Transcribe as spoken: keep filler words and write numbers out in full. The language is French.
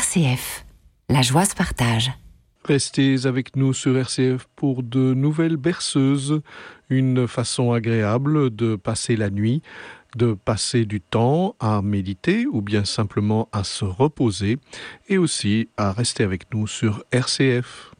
C F. La joie se partage. Restez avec nous sur R C F pour de nouvelles berceuses, une façon agréable de passer la nuit, de passer du temps à méditer ou bien simplement à se reposer et aussi à rester avec nous sur R C F.